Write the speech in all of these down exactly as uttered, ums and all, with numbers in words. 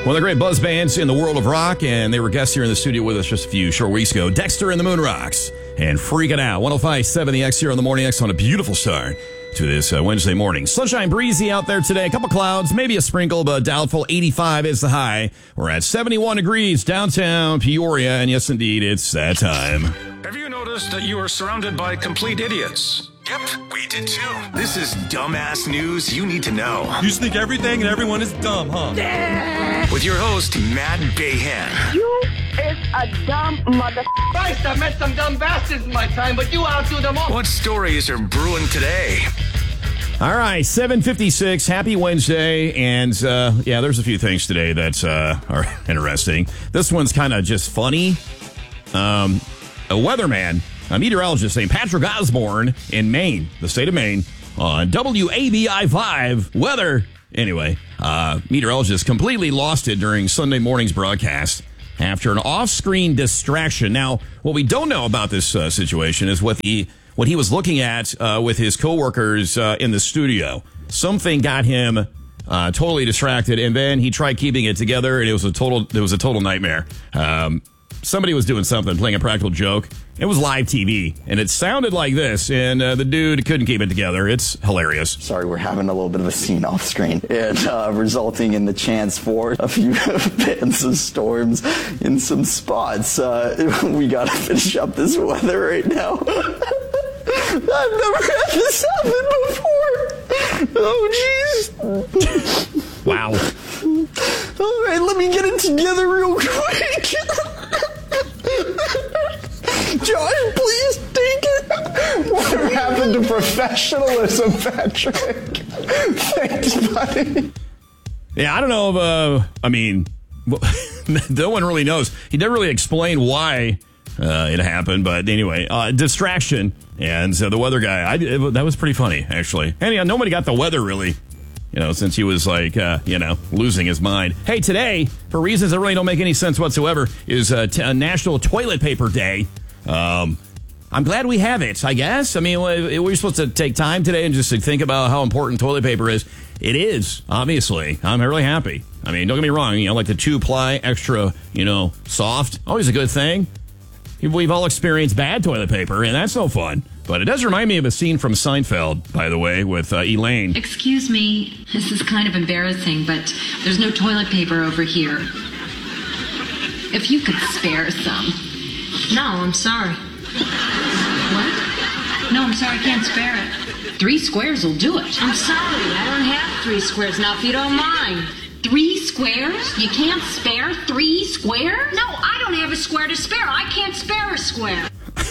One of the great buzz bands in the world of rock, and they were guests here in the studio with us just a few short weeks ago. Dexter and the Moon Rocks and Freaking Out. one oh five point seven The X here on the Morning X on a beautiful start to this uh, Wednesday morning. Sunshine breezy out there today. A couple clouds, maybe a sprinkle, but doubtful. eighty-five is the high. We're at seventy-one degrees downtown Peoria, and yes, indeed, it's that time. Have you noticed that you are surrounded by complete idiots? Yep, we did too. This is dumbass news you need to know. You just think everything and everyone is dumb, huh? With your host, Matt Bayhan. You is a dumb mother. Christ, I've met some dumb bastards in my time, but you outdo them all. What stories are brewing today? All right, seven fifty-six. Happy Wednesday. And, uh, yeah, there's a few things today that uh, are interesting. This one's kind of just funny. Um, a weatherman, a meteorologist named Patrick Osborne in Maine, the state of Maine, on W A B I five weather. Anyway, uh, meteorologist completely lost it during Sunday morning's broadcast after an off-screen distraction. Now, what we don't know about this uh, situation is what the what he was looking at uh, with his coworkers uh, in the studio. Something got him uh, totally distracted, and then he tried keeping it together, and it was a total it was a total nightmare. Um, somebody was doing something, playing a practical joke. It was live T V, and it sounded like this, and uh, the dude couldn't keep it together. It's hilarious. Sorry, we're having a little bit of a scene off screen, and uh, resulting in the chance for a few fans of storms in some spots. Uh, we got to finish up this weather right now. I've never had this happen before. Oh, jeez. Wow. All right, let me get it together real quick. Josh, please take it. What happened to professionalism, Patrick? Thanks, buddy. Yeah, I don't know if, uh, I mean, no one really knows. He didn't really explain why uh, it happened, but anyway, uh, distraction. And so the weather guy, I, it, that was pretty funny, actually. And yeah, nobody got the weather, really, you know, since he was like, uh, you know, losing his mind. Hey, today, for reasons that really don't make any sense whatsoever, is uh, t- National Toilet Paper Day. Um, I'm glad we have it, I guess. I mean, we're supposed to take time today and just to think about how important toilet paper is. It is, obviously. I'm really happy. I mean, don't get me wrong, you know, like the two-ply, extra, you know, soft, always a good thing. We've all experienced bad toilet paper, and that's no fun. But it does remind me of a scene from Seinfeld, by the way, with uh, Elaine. Excuse me, this is kind of embarrassing, but there's no toilet paper over here. If you could spare some. No, I'm sorry. What? No, I'm sorry, I can't spare it. Three squares will do it. I'm sorry, I don't have three squares. Now, if you don't mind. Three squares? You can't spare three squares? No, I don't have a square to spare. I can't spare a square.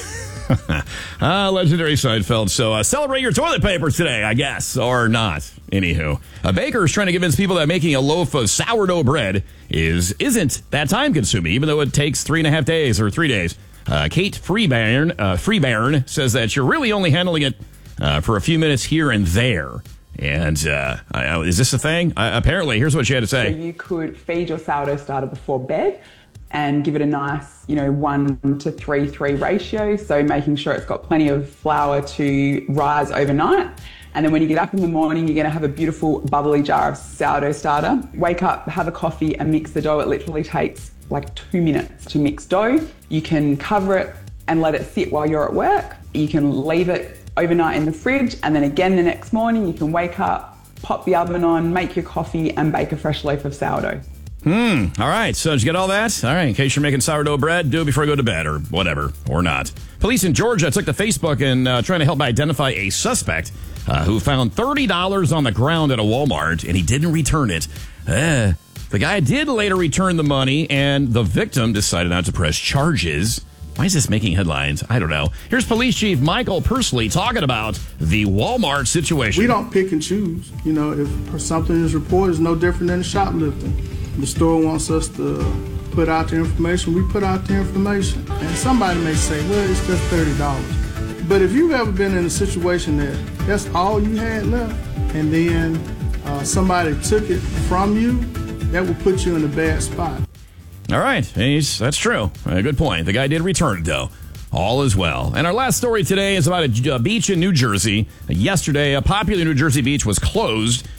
Ah, legendary Seinfeld. So uh, celebrate your toilet paper today, I guess, or not. Anywho, a baker is trying to convince people that making a loaf of sourdough bread is, isn't that time-consuming, even though it takes three and a half days or three days. Uh, Kate Freebairn, uh, Freebairn says that you're really only handling it uh, for a few minutes here and there. And uh, I, is this a thing? Uh, apparently, here's what she had to say. So you could feed your sourdough starter before bed and give it a nice, you know, one to three, three ratio. So making sure it's got plenty of flour to rise overnight. And then when you get up in the morning, you're going to have a beautiful bubbly jar of sourdough starter. Wake up, have a coffee and mix the dough. It literally takes like two minutes to mix dough. You can cover it and let it sit while you're at work. You can leave it overnight in the fridge, and then again the next morning you can wake up, pop the oven on, make your coffee and bake a fresh loaf of sourdough. Hmm. All right. So did you get all that? All right. In case you're making sourdough bread, do it before you go to bed or whatever, or not. Police in Georgia took to Facebook and uh, trying to help identify a suspect uh, who found thirty dollars on the ground at a Walmart, and he didn't return it. Uh, the guy did later return the money, and the victim decided not to press charges. Why is this making headlines? I don't know. Here's Police Chief Michael Pursley talking about the Walmart situation. We don't pick and choose. You know, if something is reported, it's no different than shoplifting. The store wants us to put out the information, we put out the information. And somebody may say, well, it's just thirty dollars. But if you've ever been in a situation that that's all you had left, and then uh, somebody took it from you, that will put you in a bad spot. All right. He's, that's true. Uh, good point. The guy did return it, though. All is well. And our last story today is about a, a beach in New Jersey. Yesterday, a popular New Jersey beach was closed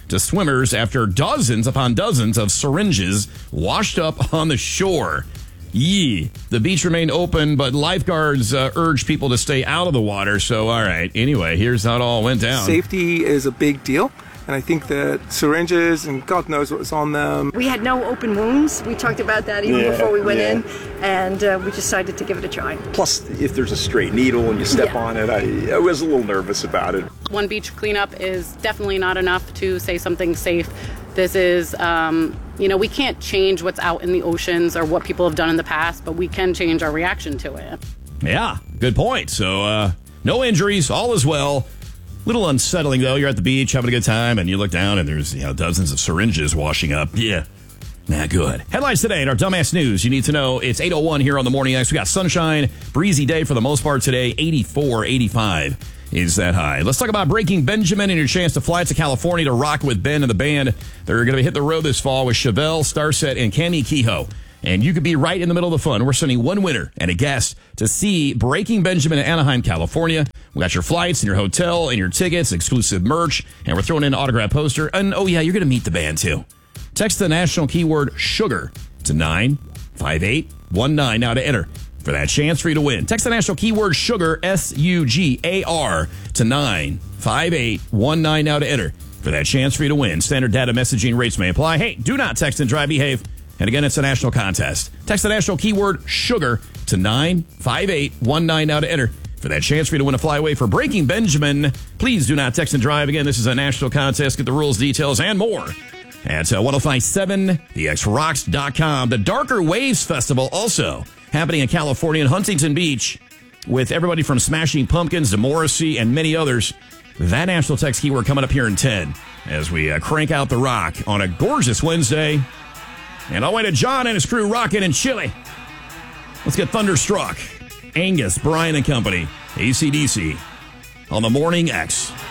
to swimmers after dozens upon dozens of syringes washed up on the shore. Yee. The beach remained open, but lifeguards uh, urged people to stay out of the water. So, all right. Anyway, here's how it all went down. Safety is a big deal. And I think that syringes and God knows what was on them. We had no open wounds. We talked about that even Yeah, before we went yeah. in. And uh, we decided to give it a try. Plus, if there's a straight needle and you step Yeah. on it, I, I was a little nervous about it. One beach cleanup is definitely not enough to say something's safe. This is, um, you know, we can't change what's out in the oceans or what people have done in the past, but we can change our reaction to it. Yeah, good point. So, uh, no injuries, all is well. Little unsettling, though. You're at the beach having a good time, and you look down, and there's you know dozens of syringes washing up. Yeah, not good. Headlines today in our Dumbass News. You need to know it's eight oh one here on the Morning X. We got sunshine, breezy day for the most part today, eighty-four, eighty-five is that high. Let's talk about Breaking Benjamin and your chance to fly to California to rock with Ben and the band. They're going to hit the road this fall with Chevelle, Starset, and Cami Kehoe. And you could be right in the middle of the fun. We're sending one winner and a guest to see Breaking Benjamin in Anaheim, California. We got your flights and your hotel and your tickets, exclusive merch, and we're throwing in an autograph poster. And, oh, yeah, you're going to meet the band, too. Text the national keyword SUGAR to nine five eight one nine now to enter for that chance for you to win. Text the national keyword SUGAR, S U G A R, to nine five eight one nine now to enter for that chance for you to win. Standard data messaging rates may apply. Hey, do not text and drive, behave. And again, it's a national contest. Text the national keyword SUGAR to nine five eight one nine now to enter for that chance for you to win a flyaway for Breaking Benjamin. Please do not text and drive. Again, this is a national contest. Get the rules, details, and more at uh, ten fifty-seven the x rocks dot com. The Darker Waves Festival also happening in California in Huntington Beach with everybody from Smashing Pumpkins to Morrissey and many others. That national text keyword coming up here in ten as we uh, crank out the rock on a gorgeous Wednesday. And all the way to John and his crew rocking in Chile. Let's get Thunderstruck. Angus, Brian and Company, A C D C on the Morning X.